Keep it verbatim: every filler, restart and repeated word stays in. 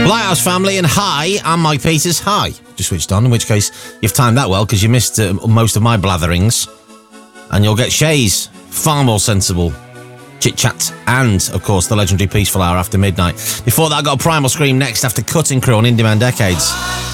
Lighthouse Family and Hi, I'm Mike Peters. Hi. Just switched on, in which case you've timed that well because you missed uh, most of my blatherings. And you'll get Shay's far more sensible chit-chat and, of course, the legendary Peaceful Hour after midnight. Before that, I got a Primal Scream next after Cutting Crew on In Demand Decades.